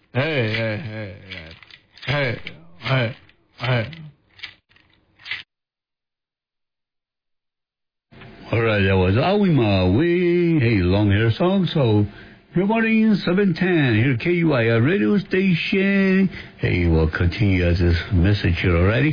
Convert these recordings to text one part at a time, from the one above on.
Hey, hey, hey, hey, hey, hey. All right, that was Awima Way. Hey, long hair song. So, good morning, 710 here, KUIR radio station. Hey, we'll continue this message here already.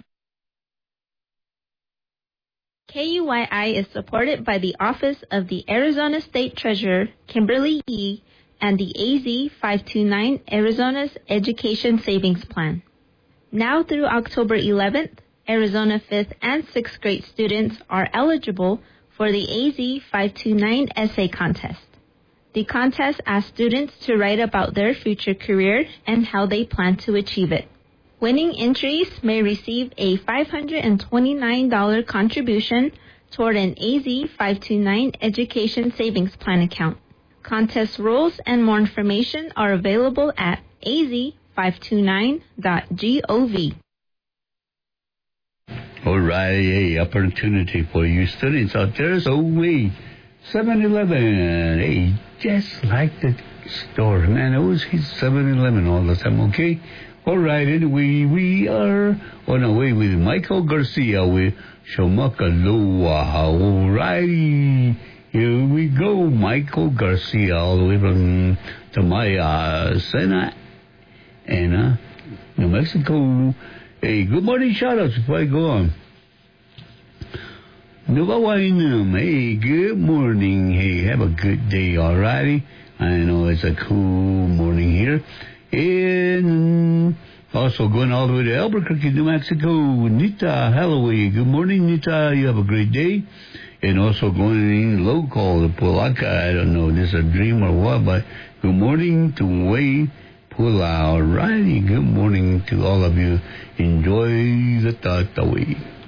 KUYI is supported by the Office of the Arizona State Treasurer, Kimberly Yee, and the AZ 529 Arizona's Education Savings Plan. Now through October 11th, Arizona 5th and 6th grade students are eligible for the AZ 529 Essay Contest. The contest asks students to write about their future career and how they plan to achieve it. Winning entries may receive a $529 contribution toward an AZ 529 Education Savings Plan account. Contest rules and more information are available at az529.gov. All right, a opportunity for you students out there. So we 7-Eleven, hey, just like the store, man. It was 7-Eleven all the time, okay? All right, anyway, we are on our way with Michael Garcia with Shomakaloa. All righty, here we go, Michael Garcia, all the way from Tamaya, Sena, Ana, New Mexico. Hey, good morning, shout-outs before I go on. Nubawainum, hey, good morning. Hey, have a good day, all righty? I know it's a cool morning here. And also going all the way to Albuquerque, New Mexico, Nita Holloway. Good morning, Nita. You have a great day. And also going local to Pulaca. I don't know if this is a dream or what, but good morning to Wade Pula. All righty. Good morning to all of you. Enjoy the Tataway.